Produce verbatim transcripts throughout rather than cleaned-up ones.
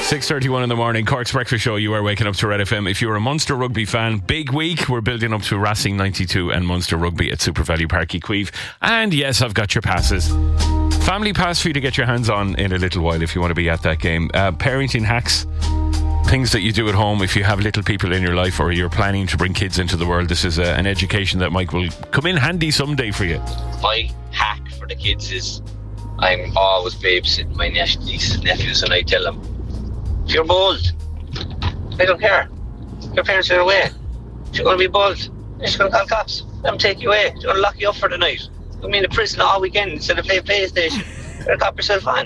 six thirty-one in the morning, Cork's Breakfast Show. You are waking up to Red F M. If you're a Munster rugby fan, big week. We're building up to Racing ninety-two and Munster Rugby at Super Valley Park Equive. And yes, I've got your passes. Family pass for you to get your hands on in a little while if you want to be at that game. Uh, parenting hacks, things that you do at home if you have little people in your life or you're planning to bring kids into the world. This is a, an education that Mike will come in handy someday for you. My hack for the kids is I'm always babysitting my nieces and nephews, and I tell them, if you're bold, I don't care. Your parents are away. If you're going to be bold, you're just going to call cops. Let them take you away. They're going to lock you up for the night. I mean, in prison all weekend instead of playing PlayStation. You're going to cop yourself on.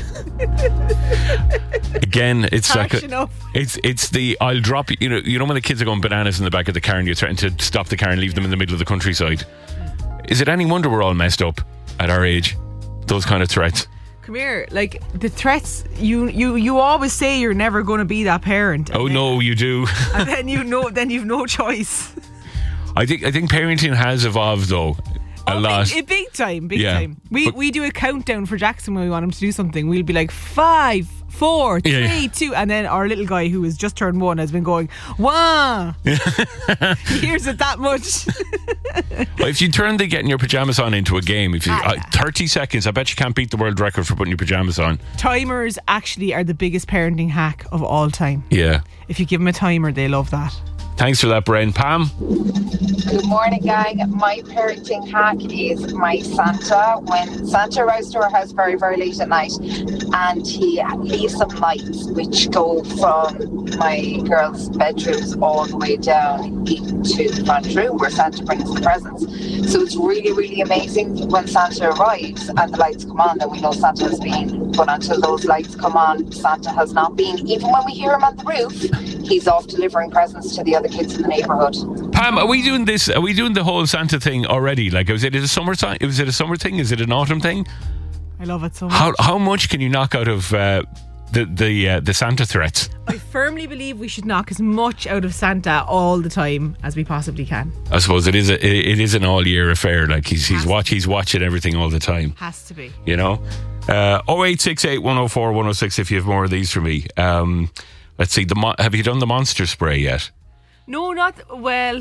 Again, it's Harsh like a, enough. it's it's the I'll drop you. You know, you know when the kids are going bananas in the back of the car and you're threatening to stop the car and leave them in the middle of the countryside. Is it any wonder we're all messed up at our age? Those kind of threats. Come here, like the threats. You you you always say you're never going to be that parent. Oh then, no, you do. And then you know, then you've no choice. I think I think parenting has evolved though. A oh, lot. Big, big time, big Yeah, time. We but- we do a countdown for Jackson when we want him to do something. We'll be like five, four, three, Yeah, yeah. two, and then our little guy who has just turned one has been going one. He hears it that much. Well, if you turn the getting your pajamas on into a game, if you Ah, uh, yeah. thirty seconds, I bet you can't beat the world record for putting your pajamas on. Timers actually are the biggest parenting hack of all time. Yeah. If you give them a timer, they love that. Thanks for that, Bren. Pam? Good morning, gang. My parenting hack is my Santa. When Santa arrives to our house very, very late at night, and he leaves some lights which go from my girls' bedrooms all the way down into the front room where Santa brings the presents. So it's really, really amazing when Santa arrives and the lights come on, then we know Santa has been. But until those lights come on, Santa has not been. Even when we hear him on the roof, he's off delivering presents to the other kids in the neighbourhood. Pam, are we doing this? Are we doing the whole Santa thing already? Like, was it a summer time? Was it a summer thing? Is it an autumn thing? I love it so much. How how much can you knock out of uh, the the uh, the Santa threats? I firmly believe we should knock as much out of Santa all the time as we possibly can. I suppose it is a, it is an all year affair. Like he's he's watch he's watching everything all the time. Has to be. You know, uh, oh eight six eight one oh four one oh six. If you have more of these for me, um, let's see. The mo- have you done the monster spray yet? No, not well.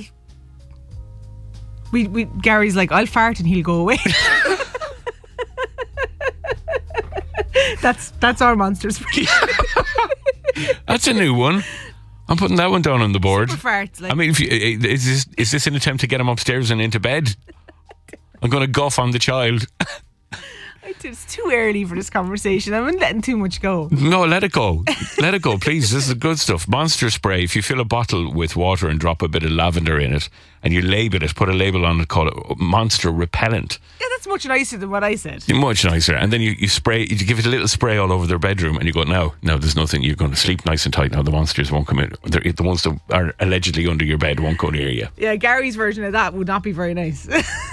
We we Gary's like, I'll fart and he'll go away. that's that's our monster spray. That's a new one. I'm putting that one down on the board. Super farts, like. I mean, if you, is this is this an attempt to get him upstairs and into bed? I'm going to guff on the child. It's too early for this conversation. I'm letting too much go. No, let it go. Let it go, please. This is good stuff. Monster spray. If you fill a bottle with water and drop a bit of lavender in it and you label it, put a label on it, call it Monster Repellent. Yeah, that's much nicer than what I said. Much nicer. And then you, you spray, you give it a little spray all over their bedroom and you go, now, now there's nothing. You're going to sleep nice and tight. Now the monsters won't come in. They're, the ones that are allegedly under your bed won't go near you. Yeah, Gary's version of that would not be very nice.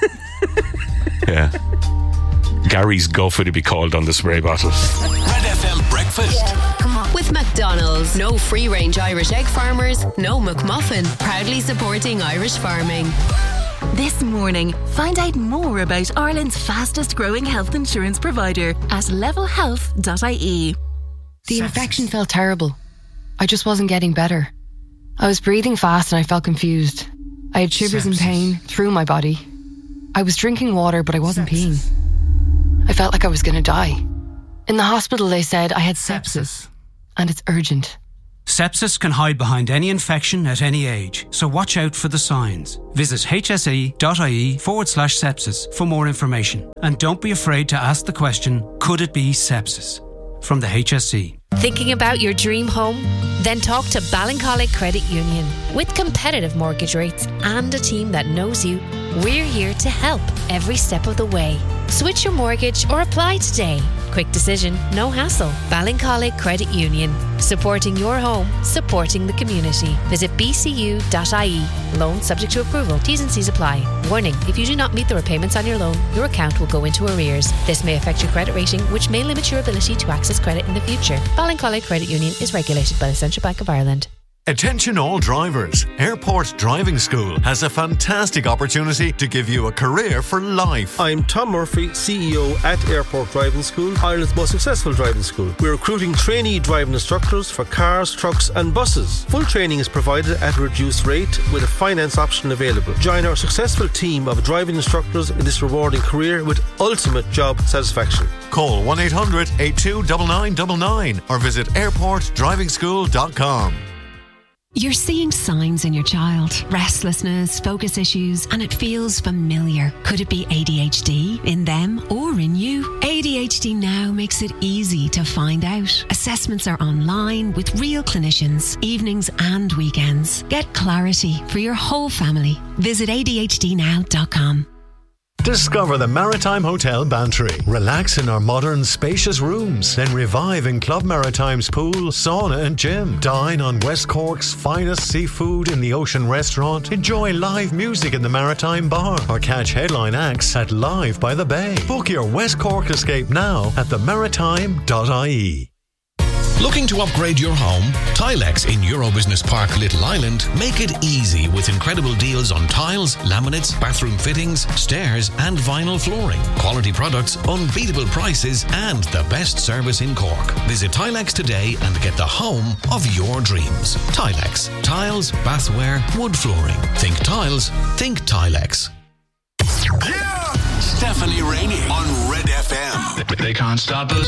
Yeah. Gary's guff would be called on the spray bottle. Red F M Breakfast. With McDonald's. No free-range Irish egg farmers, no McMuffin. Proudly supporting Irish farming. This morning, find out more about Ireland's fastest growing health insurance provider at level health dot I E. The infection felt terrible. I just wasn't getting better. I was breathing fast and I felt confused. I had shivers and pain through my body. I was drinking water, but I wasn't peeing. I felt like I was going to die. In the hospital, they said I had sepsis, and it's urgent. Sepsis can hide behind any infection at any age, so watch out for the signs. Visit hse.ie forward slash sepsis for more information. And don't be afraid to ask the question, could it be sepsis? From the H S E. Thinking about your dream home? Then talk to Ballincollig Credit Union. With competitive mortgage rates and a team that knows you, we're here to help every step of the way. Switch your mortgage or apply today. Quick decision, no hassle. Ballincollig Credit Union. Supporting your home, supporting the community. Visit b c u dot I E. Loan subject to approval. T's and C's apply. Warning, if you do not meet the repayments on your loan, your account will go into arrears. This may affect your credit rating, which may limit your ability to access credit in the future. Ballincollig Credit Union is regulated by the Central Bank of Ireland. Attention all drivers. Airport Driving School has a fantastic opportunity to give you a career for life. I'm Tom Murphy, C E O at Airport Driving School, Ireland's most successful driving school. We're recruiting trainee driving instructors for cars, trucks and buses. Full training is provided at a reduced rate with a finance option available. Join our successful team of driving instructors in this rewarding career with ultimate job satisfaction. Call one eight hundred, eight two nine nine nine nine or visit airport driving school dot com. You're seeing signs in your child, restlessness, focus issues, and it feels familiar. Could it be A D H D in them or in you? A D H D Now makes it easy to find out. Assessments are online with real clinicians, evenings and weekends. Get clarity for your whole family. Visit A D H D now dot com. Discover the Maritime Hotel Bantry. Relax in our modern, spacious rooms. Then revive in Club Maritime's pool, sauna and gym. Dine on West Cork's finest seafood in the Ocean Restaurant. Enjoy live music in the Maritime Bar. Or catch headline acts at Live by the Bay. Book your West Cork escape now at the maritime dot I E. Looking to upgrade your home? Tilex in Eurobusiness Park, Little Island make it easy with incredible deals on tiles, laminates, bathroom fittings, stairs and vinyl flooring. Quality products, unbeatable prices and the best service in Cork. Visit Tilex today and get the home of your dreams. Tilex. Tiles, bathware, wood flooring. Think tiles, think Tilex. Yeah! Stephanie Rainey on Red F M. They can't stop us.